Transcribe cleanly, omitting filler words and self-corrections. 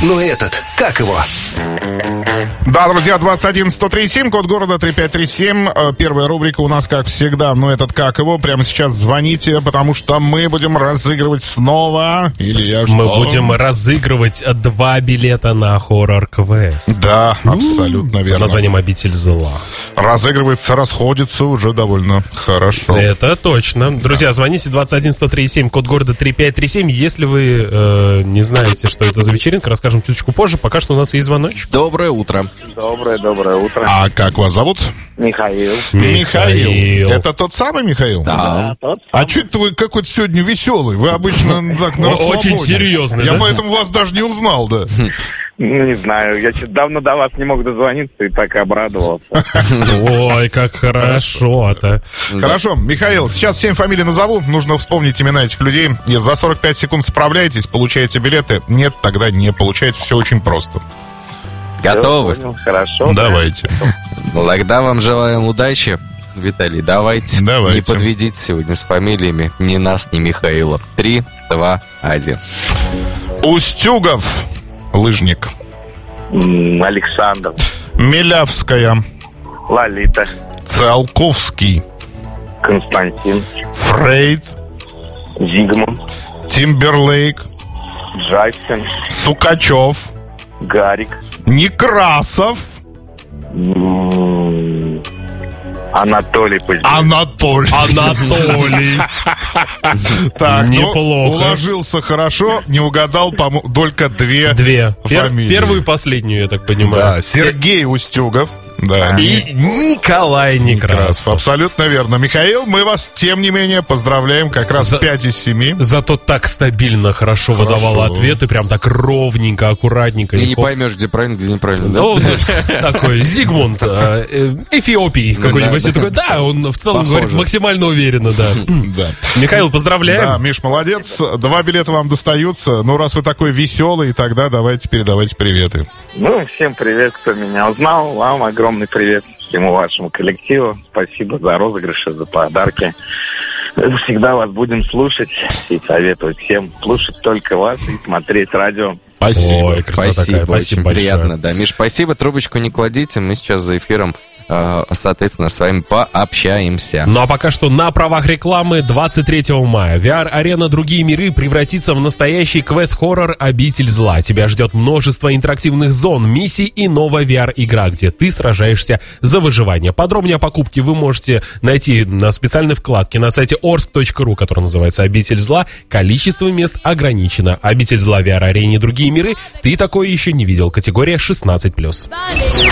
но этот, как его? Да, друзья, 211-103-7, код города 3537. Первая рубрика у нас, как всегда, но этот как его. Прямо сейчас звоните, потому что мы будем разыгрывать снова. Илья, что? Мы будем разыгрывать 2 билета на хоррор-квест. Да, абсолютно верно. Названием «Обитель зла». Разыгрывается, расходится уже довольно хорошо. Это точно. Друзья, звоните 211-103-7, код города 3537. Если вы не знаете, что это за вечеринка, расскажем чуточку позже. Пока что у нас есть звоночек. Доброе утро. Доброе утро. А как вас зовут? Михаил. Михаил. Это тот самый Михаил? Да, тот самый. А что это вы какой-то сегодня веселый? Вы обычно так на расслабоне. Очень серьезный, Я да? поэтому вас даже не узнал, да. Ну, не знаю, я что-то давно до вас не мог дозвониться и так обрадовался. Ой, как хорошо-то. Хорошо, Михаил, сейчас 7 фамилий назову. Нужно вспомнить имена этих людей. И за 45 секунд справляетесь, получаете билеты. Нет, тогда не получаете. Все очень просто. Готовы? Понял, хорошо. Давайте. Тогда вам желаем удачи. Виталий, давайте. Давайте. Не подведите сегодня с фамилиями ни нас, ни Михаила. 3, 2, 1. Устюгов. Лыжник. Александр. Милявская. Лолита. Циолковский. Константин. Фрейд. Зигмунд. Тимберлейк. Джастин. Сукачев. Гарик. Некрасов. Анатолий Кузьмин. Анатолий. Так, Неплохо. Уложился хорошо, не угадал, по-моему, только две фамилии. Первую и последнюю, я так понимаю. Да, Сергей Устюгов. Да. И Николай Некрасов. Абсолютно верно. Михаил, мы вас, тем не менее, поздравляем. Как раз 5 из 7. Зато так стабильно, хорошо выдавал ответы. Прям так ровненько, аккуратненько. И не поймешь, где правильно, где неправильно, да? Ну, такой Зигмунд Эфиопии какой-нибудь. Такой, да, он в целом говорит максимально уверенно, да. Михаил, поздравляем. Да, Миш, молодец. 2 билета вам достаются. Ну, раз вы такой веселый, тогда давайте передавайте приветы. Ну, всем привет, кто меня узнал. Вам огромный привет всему вашему коллективу. Спасибо за розыгрыши, за подарки. Всегда вас будем слушать и советовать всем слушать только вас и смотреть радио. Спасибо. Ой, красота Спасибо, такая. очень приятно, да. Миш, спасибо, трубочку не кладите, мы сейчас за эфиром, соответственно, с вами пообщаемся. Ну а пока что на правах рекламы 23 мая VR-арена «Другие миры» превратится в настоящий квест-хоррор «Обитель зла». Тебя ждет множество интерактивных зон, миссий и новая VR-игра, где ты сражаешься за выживание. Подробнее о покупке вы можете найти на специальной вкладке на сайте orsk.ru, которая называется «Обитель зла». Количество мест ограничено. «Обитель зла» VR-арене «Другие миры» ты такое еще не видел. Категория 16+.